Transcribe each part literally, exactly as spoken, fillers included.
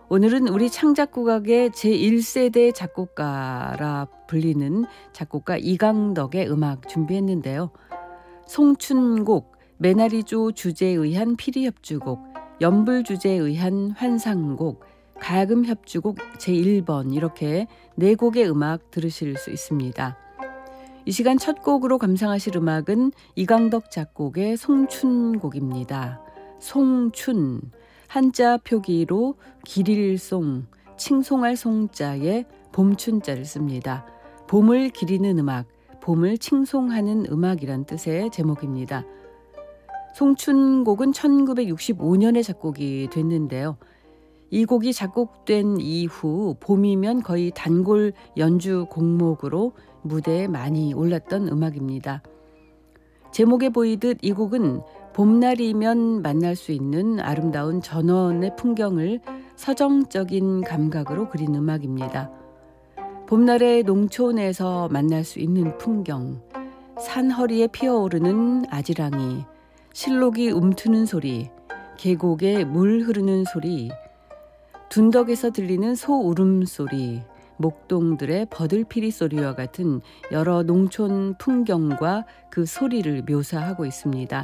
오늘은 우리 창작국악의 제일 세대 작곡가라 불리는 작곡가 이강덕의 음악 준비했는데요. 송춘곡, 메나리조 주제에 의한 피리협주곡, 연불주제에 의한 환상곡, 가야금협주곡 제일 번 이렇게 네 곡의 음악 들으실 수 있습니다. 이 시간 첫 곡으로 감상하실 음악은 이강덕 작곡의 송춘곡입니다. 송춘, 한자 표기로 기릴송, 칭송할 송자에 봄춘자를 씁니다. 봄을 기리는 음악, 봄을 칭송하는 음악이란 뜻의 제목입니다. 송춘곡은 천구백육십오 년에 작곡이 됐는데요. 이 곡이 작곡된 이후 봄이면 거의 단골 연주 곡목으로 무대에 많이 올랐던 음악입니다. 제목에 보이듯 이 곡은 봄날이면 만날 수 있는 아름다운 전원의 풍경을 서정적인 감각으로 그린 음악입니다. 봄날의 농촌에서 만날 수 있는 풍경, 산허리에 피어오르는 아지랑이, 실록이 움트는 소리, 계곡에 물 흐르는 소리, 둔덕에서 들리는 소 울음소리, 목동들의 버들피리 소리와 같은 여러 농촌 풍경과 그 소리를 묘사하고 있습니다.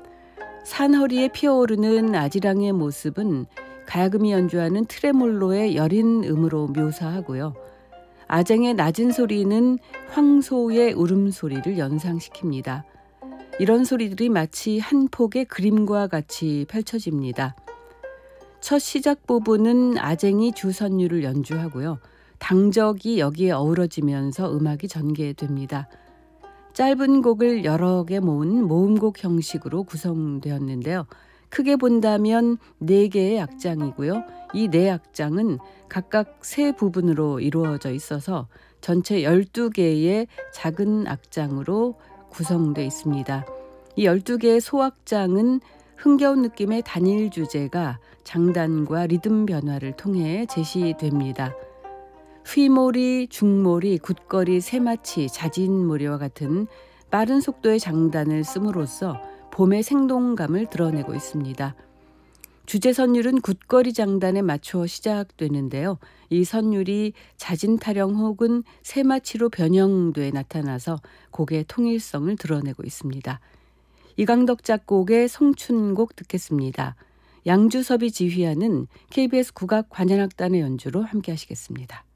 산허리에 피어오르는 아지랑의 모습은 가야금이 연주하는 트레몰로의 여린 음으로 묘사하고요. 아쟁의 낮은 소리는 황소의 울음소리를 연상시킵니다. 이런 소리들이 마치 한 폭의 그림과 같이 펼쳐집니다. 첫 시작 부분은 아쟁이 주선율을 연주하고요. 당적이 여기에 어우러지면서 음악이 전개됩니다. 짧은 곡을 여러 개 모은 모음곡 형식으로 구성되었는데요. 크게 본다면 네 개의 악장이고요. 이 네 악장은 각각 세 부분으로 이루어져 있어서 전체 열두 개의 작은 악장으로 구성되어 있습니다. 이 열두 개의 소악장은 흥겨운 느낌의 단일 주제가 장단과 리듬 변화를 통해 제시됩니다. 휘몰이, 중몰이, 굿거리, 세마치, 자진몰이와 같은 빠른 속도의 장단을 씀으로써 봄의 생동감을 드러내고 있습니다. 주제 선율은 굿거리 장단에 맞춰 시작되는데요. 이 선율이 자진 타령 혹은 세마치로 변형돼 나타나서 곡의 통일성을 드러내고 있습니다. 이강덕 작곡의 송춘곡 듣겠습니다. 양주섭이 지휘하는 케이비에스 국악관현악단의 연주로 함께 하시겠습니다.